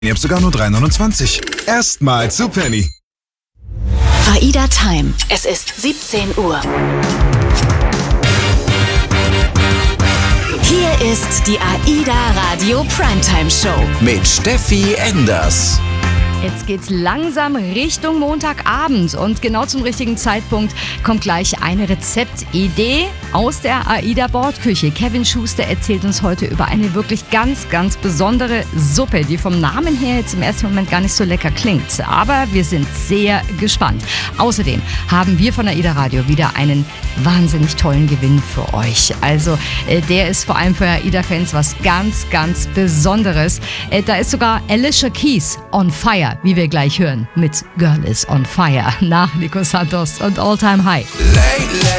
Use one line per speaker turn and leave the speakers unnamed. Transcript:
Ihr habt sogar nur 3,29. Erstmal zu Penny.
AIDA Time. Es ist 17 Uhr. Hier ist die AIDA Radio Primetime Show
mit Steffi Enders.
Jetzt geht's langsam Richtung Montagabend und genau zum richtigen Zeitpunkt kommt gleich eine Rezeptidee aus der AIDA Bordküche. Kevin Schuster erzählt uns heute über eine wirklich ganz, ganz besondere Suppe, die vom Namen her jetzt im ersten Moment gar nicht so lecker klingt. Aber wir sind sehr gespannt. Außerdem haben wir von AIDA Radio wieder einen wahnsinnig tollen Gewinn für euch. Also der ist vor allem für AIDA-Fans was ganz, ganz Besonderes. Da ist sogar Alicia Keys on fire, wie wir gleich hören, mit Girl is on fire nach Nico Santos und All Time High.
Lately